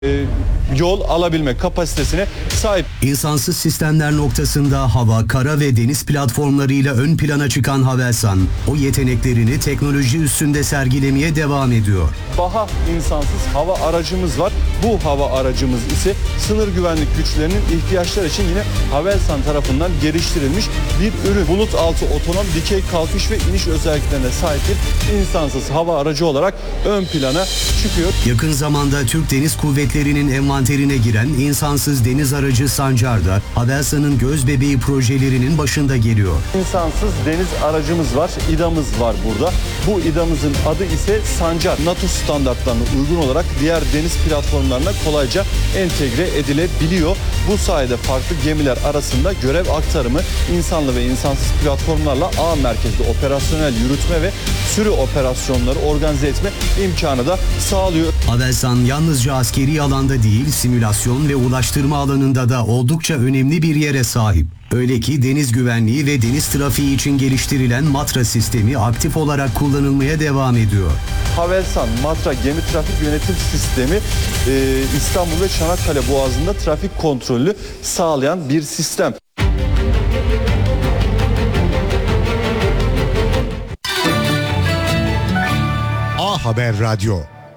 yol alabilme kapasitesine sahip. İnsansız sistemler noktasında hava, kara ve deniz platformlarıyla ön plana çıkan Havelsan, o yeteneklerini teknoloji üstünde sergilemeye devam ediyor. Baha insansız hava aracımız var. Bu hava aracımız ise sınır güvenlik güçlerinin ihtiyaçları için yine Havelsan tarafından geliştirilmiş bir ürün. Bulut altı otonom dikey kalkış ve iniş özelliklerine sahip bir insansız hava aracı olarak ön plana çıkıyor. Yakın zamanda Türk Deniz Kuvvetleri'nin envanterine giren insansız deniz aracı Sancar da Havelsan'ın göz bebeği projelerinin başında geliyor. İnsansız deniz aracımız var, İDA'mız var burada. Bu İDA'mızın adı ise Sancar. NATO standartlarına uygun olarak diğer deniz platformlarına kolayca entegre edilebiliyor. Bu sayede farklı gemiler arasında görev aktarımı insanlı ve insansız platformlarla ağ merkezli operasyonel yürütme ve sürü operasyonları organize etme imkanı da sağlıyor. Havelsan yalnızca askeri alanda değil, simülasyon ve ulaştırma alanında da oldukça önemli bir yere sahip. Öyle ki deniz güvenliği ve deniz trafiği için geliştirilen Matra sistemi aktif olarak kullanılmaya devam ediyor. Havelsan Matra gemi trafik yönetim sistemi İstanbul ve Çanakkale Boğazı'nda trafik kontrolü sağlayan bir sistem. A Haber Radyo.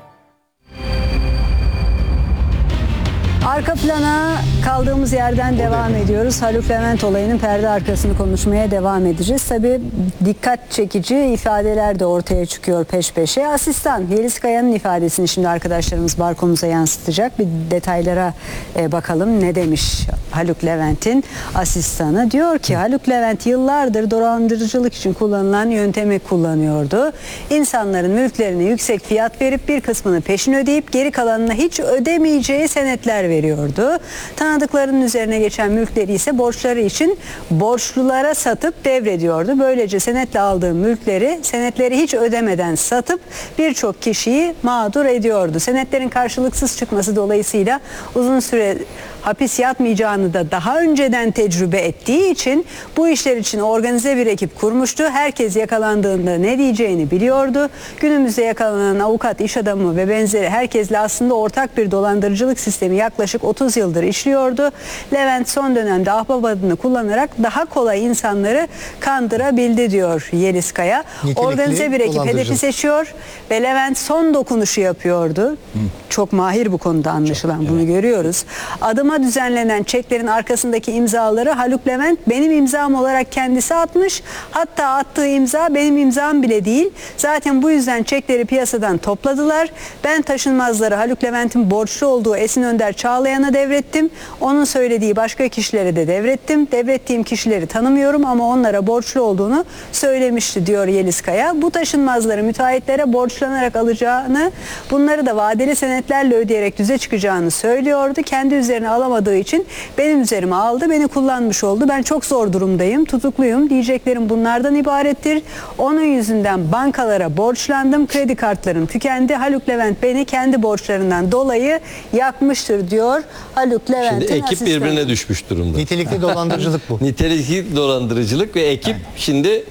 Arka plana kaldığımız yerden devam ediyoruz. Haluk Levent olayının perde arkasını konuşmaya devam edeceğiz. Tabii dikkat çekici ifadeler de ortaya çıkıyor peş peşe. Asistan Yeliz Kaya'nın ifadesini şimdi arkadaşlarımız barkomuza yansıtacak. Bir detaylara bakalım ne demiş Haluk Levent'in asistanı. Diyor ki Haluk Levent yıllardır dolandırıcılık için kullanılan yöntemi kullanıyordu. İnsanların mülklerine yüksek fiyat verip bir kısmını peşin ödeyip geri kalanına hiç ödemeyeceği senetler veriyordu. Tanıdıklarının üzerine geçen mülkleri ise borçları için borçlulara satıp devrediyordu. Böylece senetle aldığı mülkleri senetleri hiç ödemeden satıp birçok kişiyi mağdur ediyordu. Senetlerin karşılıksız çıkması dolayısıyla uzun süre hapis yatmayacağını da daha önceden tecrübe ettiği için bu işler için organize bir ekip kurmuştu. Herkes yakalandığında ne diyeceğini biliyordu. Günümüzde yakalanan avukat, iş adamı ve benzeri herkesle aslında ortak bir dolandırıcılık sistemi yaklaşık 30 yıldır işliyordu. Levent son dönemde ahbap adını kullanarak daha kolay insanları kandırabildi diyor Yeliz Kaya. Organize bir ekip hedefi seçiyor ve Levent son dokunuşu yapıyordu. Çok mahir bu konuda anlaşılan bunu görüyoruz. Adıma düzenlenen çeklerin arkasındaki imzaları Haluk Levent benim imzam olarak kendisi atmış. Hatta attığı imza benim imzam bile değil. Zaten bu yüzden çekleri piyasadan topladılar. Ben taşınmazları Haluk Levent'in borçlu olduğu Esin Önder Çağlayan'a devrettim. Onun söylediği başka kişilere de devrettim. Devrettiğim kişileri tanımıyorum ama onlara borçlu olduğunu söylemişti diyor Yeliz Kaya. Bu taşınmazları müteahhitlere borçlanarak alacağını, bunları da vadeli senetlerle ödeyerek düze çıkacağını söylüyordu. Kendi üzerine alamadığı için benim üzerime aldı, beni kullanmış oldu. Ben çok zor durumdayım, tutukluyum. Diyeceklerim bunlardan ibarettir. Onun yüzünden bankalara borçlandım. Kredi kartlarım tükendi. Haluk Levent beni kendi borçlarından dolayı yakmıştır diyor Haluk Levent'in Şimdi ekip asistanı. birbirine düşmüş durumda. Nitelikli dolandırıcılık bu. Nitelikli dolandırıcılık ve ekip şimdi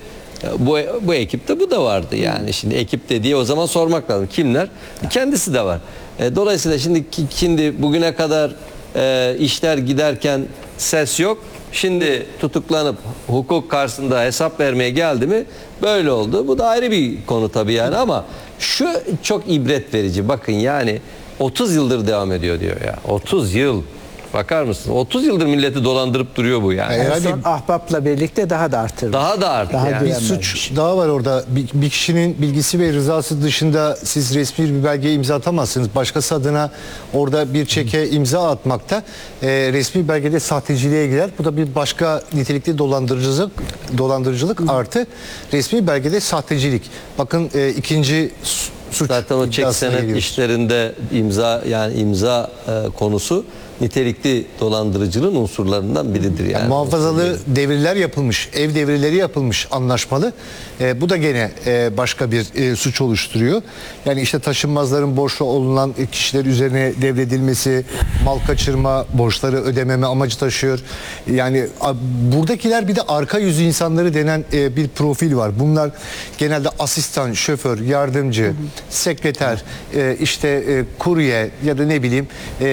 bu ekipte bu da vardı yani. Şimdi ekip dediği o zaman sormak lazım. Kimler? Kendisi de var. Dolayısıyla şimdi bugüne kadar işler giderken ses yok. Şimdi tutuklanıp hukuk karşısında hesap vermeye geldi mi böyle oldu. Bu da ayrı bir konu tabii yani ama şu çok ibret verici. Bakın yani 30 yıldır devam ediyor diyor ya. 30 yıl. Bakar mısın? 30 yıldır milleti dolandırıp duruyor bu yani. En son ahbapla birlikte daha da arttırdı. Daha da arttı Daha yani. Bir suç daha var orada. Bir kişinin bilgisi ve rızası dışında siz resmi bir belgeye imza atamazsınız. Başkası adına orada bir çeke imza atmakta resmi belgede sahteciliğe girer. Bu da bir başka nitelikli dolandırıcılık artı resmi belgede sahtecilik. Bakın ikinci suç Zaten o çek iddiasına senet geliyoruz. işlerinde imza konusu nitelikli dolandırıcılığın unsurlarından biridir yani. Muhafazalı devriler yapılmış, ev devrileri yapılmış anlaşmalı. Bu da gene başka bir suç oluşturuyor. Yani işte taşınmazların borçlu olunan kişiler üzerine devredilmesi, mal kaçırma, borçları ödememe amacı taşıyor. Yani buradakiler bir de arka yüzü insanları denen bir profil var. Bunlar genelde asistan, şoför, yardımcı, sekreter, işte kurye ya da ne bileyim